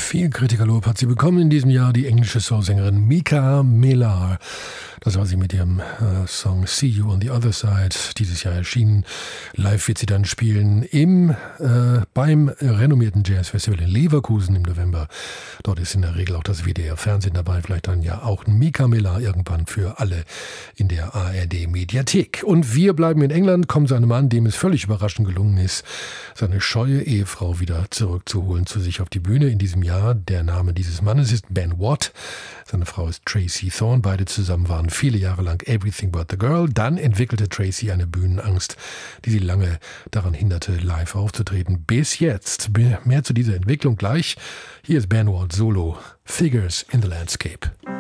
Viel Kritikerlob hat sie bekommen in diesem Jahr, die englische Soulsängerin Mika Millar. Das war sie mit ihrem Song See You on the Other Side, dieses Jahr erschienen. Live wird sie dann spielen beim renommierten Jazzfestival in Leverkusen im November. Dort ist in der Regel auch das WDR-Fernsehen dabei, vielleicht dann ja auch Mika Millar irgendwann für alle in der ARD-Mediathek. Und wir bleiben in England, kommen zu einem Mann, dem es völlig überraschend gelungen ist, seine scheue Ehefrau wieder zurückzuholen zu sich auf die Bühne in diesem Jahr. Der Name dieses Mannes ist Ben Watt. Seine Frau ist Tracy Thorn. Beide zusammen waren viele Jahre lang Everything But the Girl. Dann entwickelte Tracy eine Bühnenangst, die sie lange daran hinderte, live aufzutreten. Bis jetzt. Mehr zu dieser Entwicklung gleich. Hier ist Ben Watt solo. Figures in the Landscape.